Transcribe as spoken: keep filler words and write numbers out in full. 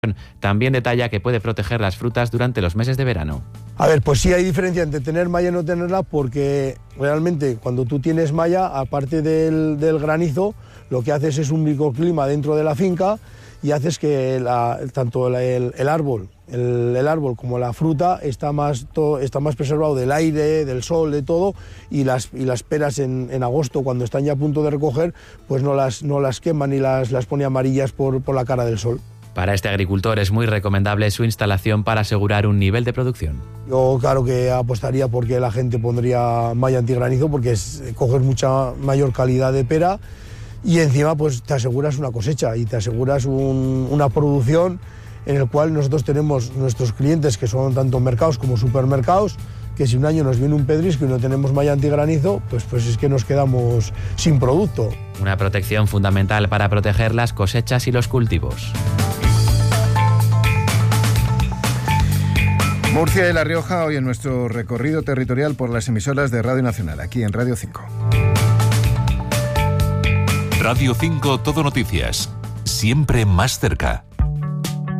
También detalla que puede proteger las frutas durante los meses de verano. A ver, pues sí hay diferencia entre tener malla y no tenerla, porque realmente cuando tú tienes malla, aparte del, del granizo, lo que haces es un microclima dentro de la finca y haces que la, tanto el, el, el árbol el, el árbol como la fruta está más, to, está más preservado del aire, del sol, de todo, y las, y las peras en, en agosto, cuando están ya a punto de recoger, pues no las, no las queman y las, las pone amarillas por, por la cara del sol. Para este agricultor es muy recomendable su instalación para asegurar un nivel de producción. Yo claro que apostaría porque la gente pondría malla antigranizo, porque es, coges mucha mayor calidad de pera y encima pues te aseguras una cosecha y te aseguras un, una producción en el cual nosotros tenemos nuestros clientes, que son tanto mercados como supermercados, que si un año nos viene un pedrisco y no tenemos malla antigranizo, pues, pues es que nos quedamos sin producto. Una protección fundamental para proteger las cosechas y los cultivos. Murcia y La Rioja hoy en nuestro recorrido territorial por las emisoras de Radio Nacional, aquí en Radio cinco. Radio cinco Todo Noticias, siempre más cerca.